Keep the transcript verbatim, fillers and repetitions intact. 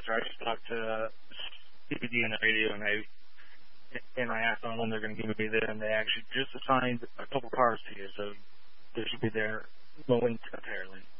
adjuster. I just talked to uh, C P D on the radio, and I and I asked them when they're going to give me there, and they actually just assigned a couple cars to you, so they should be there momentarily.